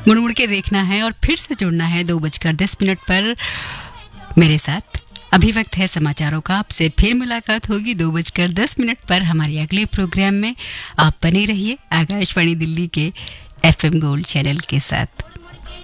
मुड़ मुड़ के देखना है और फिर से जुड़ना है 2:10 पर मेरे साथ। अभी वक्त है समाचारों का, आपसे फिर मुलाकात होगी 2:10 पर हमारे अगले प्रोग्राम में। आप बने रहिए आकाशवाणी दिल्ली के FM गोल्ड चैनल के साथ।